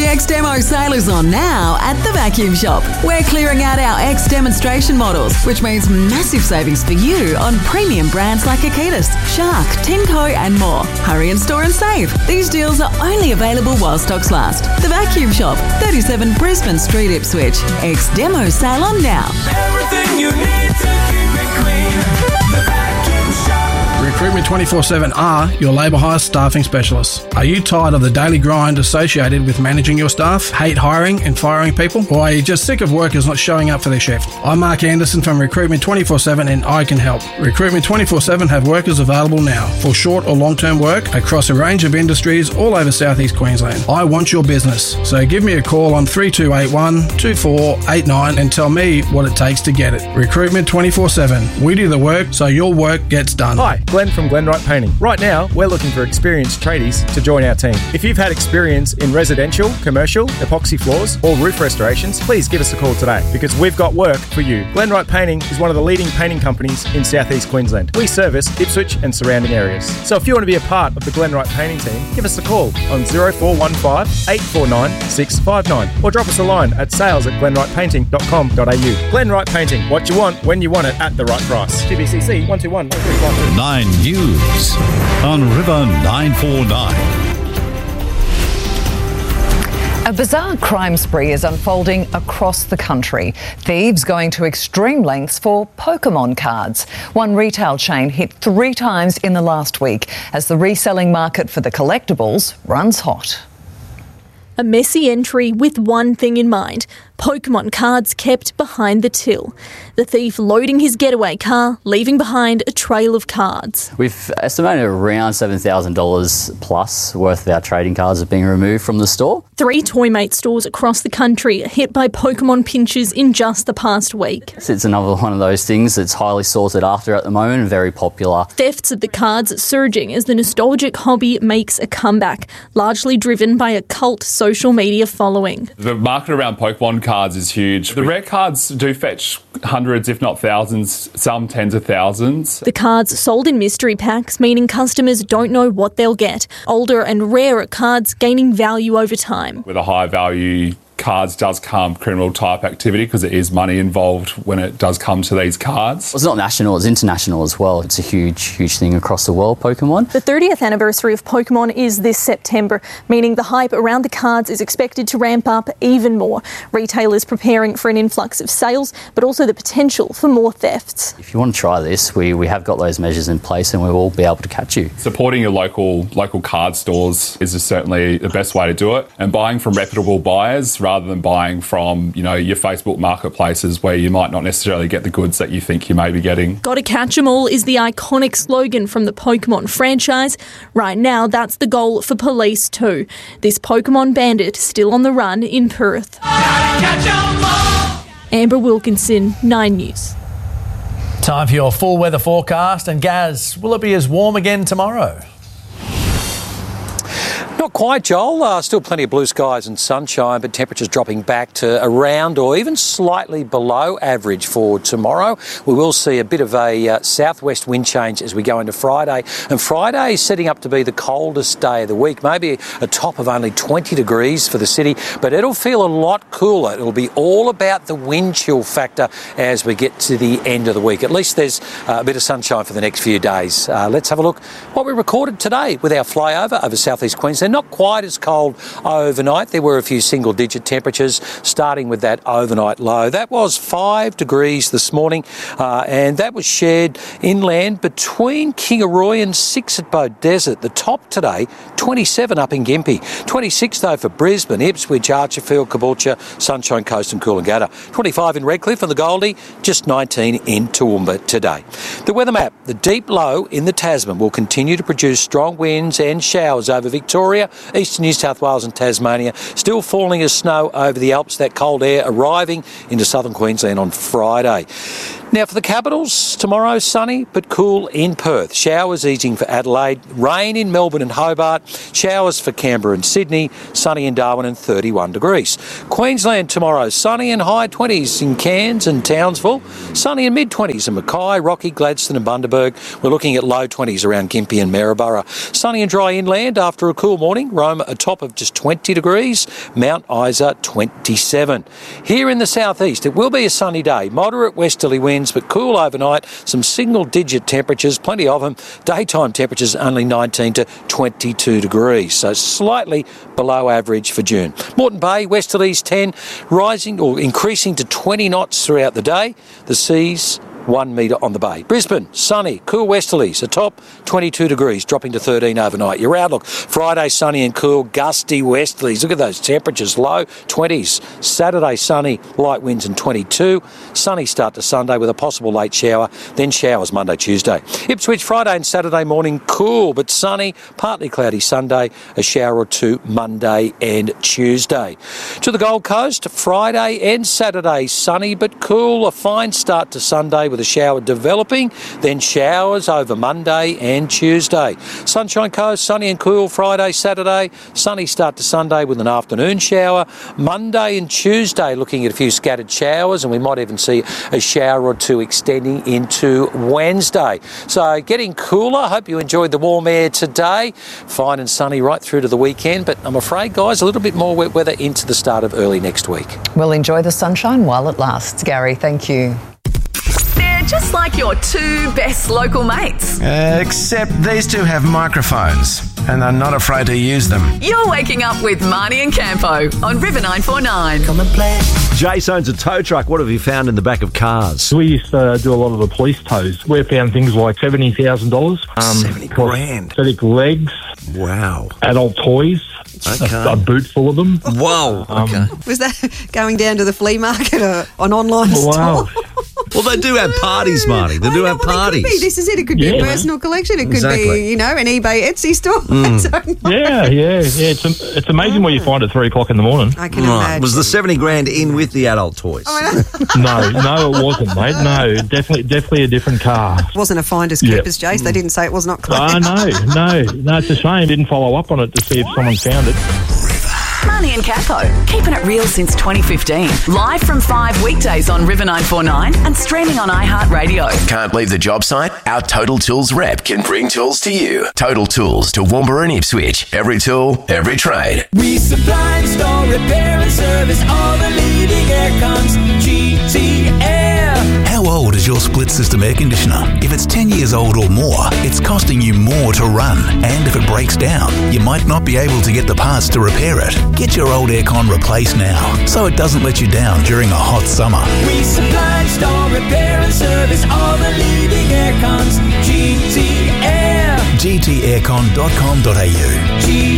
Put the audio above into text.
X-Demo sale is on now at the Vacuum Shop. We're clearing out our X demonstration models, which means massive savings for you on premium brands like Akitas, Shark, Tinko and more. Hurry in store and save. These deals are only available while stocks last. The Vacuum Shop, 37 Brisbane Street, Ipswich. X-Demo sale on now. Everything you need to keep it clean. The Vacuum Shop. Recruitment 24/7 are your labour hire staffing specialists. Are you tired of the daily grind associated with managing your staff? Hate hiring and firing people? Or are you just sick of workers not showing up for their shift? I'm Mark Anderson from Recruitment 24/7 and I can help. Recruitment 24/7 have workers available now for short or long-term work across a range of industries all over southeast Queensland. I want your business, so give me a call on 3281 2489 and tell me what it takes to get it. Recruitment 24/7. We do the work so your work gets done. Hi, Glenn from Glenwright Painting. Right now, we're looking for experienced tradies to join our team. If you've had experience in residential, commercial, epoxy floors or roof restorations, please give us a call today because we've got work for you. Glenwright Painting is one of the leading painting companies in southeast Queensland. We service Ipswich and surrounding areas. So if you want to be a part of the Glenwright Painting team, give us a call on 0415 849 659 or drop us a line at sales@glenwrightpainting.com.au. Glenwright Painting, what you want, when you want it, at the right price. TBCC 121 9 News on River 949. A bizarre crime spree is unfolding across the country. Thieves going to extreme lengths for Pokemon cards. One retail chain hit 3 times in the last week as the reselling market for the collectibles runs hot. A messy entry with one thing in mind: Pokemon cards kept behind the till. The thief loading his getaway car, leaving behind a trail of cards. We've estimated around $7,000 plus worth of our trading cards are being removed from the store. 3 Toymate stores across the country are hit by Pokemon pinches in just the past week. It's another one of those things that's highly sought after at the moment and very popular. Thefts of the cards surging as the nostalgic hobby makes a comeback, largely driven by a cult social media following. The market around Pokemon cards is huge. The rare cards do fetch hundreds, if not thousands, some tens of thousands. The cards sold in mystery packs, meaning customers don't know what they'll get. Older and rarer cards gaining value over time. With a high value cards does come criminal type activity because there is money involved when it does come to these cards. It's not national, it's international as well. It's a huge thing across the world, Pokemon. The 30th anniversary of Pokemon is this September, meaning the hype around the cards is expected to ramp up even more. Retailers preparing for an influx of sales, but also the potential for more thefts. If you want to try this, we have got those measures in place and we will be able to catch you. Supporting your local card stores is certainly the best way to do it, and buying from reputable buyers rather than buying from, your Facebook marketplaces where you might not necessarily get the goods that you think you may be getting. Gotta catch 'em all is the iconic slogan from the Pokemon franchise. Right now, that's the goal for police too. This Pokemon bandit still on the run in Perth. Amber Wilkinson, 9 News. Time for your full weather forecast. And Gaz, will it be as warm again tomorrow? Not quite, Joel. Still plenty of blue skies and sunshine, but temperatures dropping back to around or even slightly below average for tomorrow. We will see a bit of a southwest wind change as we go into Friday. And Friday is setting up to be the coldest day of the week, maybe a top of only 20 degrees for the city, but it'll feel a lot cooler. It'll be all about the wind chill factor as we get to the end of the week. At least there's a bit of sunshine for the next few days. Let's have a look what we recorded today with our flyover over southeast Queensland. Not quite as cold overnight. There were a few single-digit temperatures, starting with that overnight low. That was 5 degrees this morning, and that was shared inland between Kingaroy and 6 at Beaudesert. The top today, 27 up in Gympie. 26, though, for Brisbane, Ipswich, Archerfield, Caboolture, Sunshine Coast and Coolangatta. 25 in Redcliffe and the Goldie, just 19 in Toowoomba today. The weather map, the deep low in the Tasman will continue to produce strong winds and showers over Victoria, eastern New South Wales and Tasmania. Still falling as snow over the Alps, that cold air arriving into southern Queensland on Friday. Now for the Capitals, tomorrow sunny but cool in Perth. Showers easing for Adelaide, rain in Melbourne and Hobart, showers for Canberra and Sydney, sunny in Darwin and 31 degrees. Queensland tomorrow, sunny and high 20s in Cairns and Townsville, sunny and mid-20s in Mackay, Rocky, Gladstone and Bundaberg. We're looking at low 20s around Gympie and Maryborough. Sunny and dry inland after a cool morning, Roma a top of just 20 degrees, Mount Isa 27. Here in the southeast, it will be a sunny day, moderate westerly winds but cool overnight, some single-digit temperatures, plenty of them. Daytime temperatures only 19 to 22 degrees, so slightly below average for June. Moreton Bay, westerlies 10, rising or increasing to 20 knots throughout the day. The seas 1 metre on the bay. Brisbane, sunny, cool westerlies, a top 22 degrees, dropping to 13 overnight. Your outlook, Friday sunny and cool, gusty westerlies. Look at those temperatures, low 20s. Saturday sunny, light winds and 22. Sunny start to Sunday with a possible late shower, then showers Monday, Tuesday. Ipswich, Friday and Saturday morning, cool but sunny, partly cloudy Sunday, a shower or two Monday and Tuesday. To the Gold Coast, Friday and Saturday, sunny but cool, a fine start to Sunday with a shower developing, then showers over Monday and Tuesday. Sunshine Coast, sunny and cool Friday, Saturday, sunny start to Sunday with an afternoon shower. Monday and Tuesday looking at a few scattered showers, and we might even see a shower or two extending into Wednesday. So getting cooler. Hope you enjoyed the warm air today. Fine and sunny right through to the weekend, but I'm afraid, guys, a little bit more wet weather into the start of early next week. We'll enjoy the sunshine while it lasts. Gary, thank you. They're just like your two best local mates. Except these two have microphones and they're not afraid to use them. You're waking up with Marnie and Campo on River 949. Come and play. Jace owns a tow truck. What have you found in the back of cars? We used to do a lot of the police tows. We found things like $70,000. 70 grand. Prosthetic legs. Wow. Adult toys. Okay. A boot full of them. Whoa. Okay. Was that going down to the flea market or an online store? Well, they do have parties, Marty. They do have parties. It could be. This is it. It could be a personal collection. It could be, an eBay Etsy store. Yeah. It's amazing what you find at 3 o'clock in the morning. I can imagine. Was the 70 grand in with the adult toys? No, it wasn't, mate. No, definitely a different car. It wasn't a finders keepers, Jace. They didn't say it was not clear. No, it's a shame. Didn't follow up on it to see if someone found it. Marnie and Capo, keeping it real since 2015. Live from 5 weekdays on River 949 and streaming on iHeartRadio. Can't leave the job site? Our Total Tools rep can bring tools to you. Total Tools to Woombera and Ipswich. Every tool, every trade. We supply, install, repair and service all the leading air cons. GT Air. How old is your split system air conditioner? If it's 10 years old or more, it's costing you more to run. And if it breaks down, you might not be able to get the parts to repair it. Get your old aircon replaced now, so it doesn't let you down during a hot summer. We supply, install, repair and service all the leading air cons. GT Air. gtaircon.com.au.